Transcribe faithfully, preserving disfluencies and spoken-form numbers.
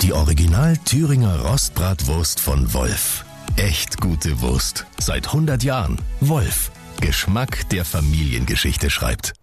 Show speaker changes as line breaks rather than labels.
Die Original Thüringer Rostbratwurst von Wolf. Echt gute Wurst. Seit hundert Jahren. Wolf. Geschmack, der Familiengeschichte schreibt.